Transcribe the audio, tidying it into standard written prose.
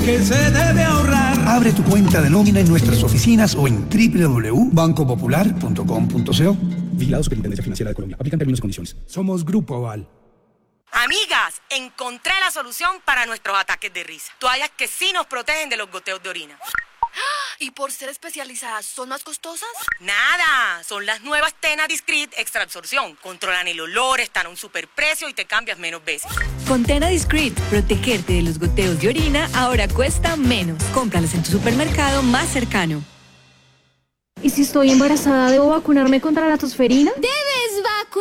que se debe ahorrar. Abre tu cuenta de nómina en nuestras oficinas o en www.bancopopular.com.co. Vigilado Superintendencia Financiera de Colombia. Aplican términos y condiciones. Somos Grupo Aval. Amigas, encontré la solución para nuestros ataques de risa. Toallas que sí nos protegen de los goteos de orina. ¿Y por ser especializadas son más costosas? Nada, son las nuevas Tena Discreet Extra Absorción. Controlan el olor, están a un superprecio y te cambias menos veces. Con Tena Discreet, protegerte de los goteos de orina ahora cuesta menos. Cómpralas en tu supermercado más cercano. ¿Y si estoy embarazada, debo vacunarme contra la tosferina? ¡Debe!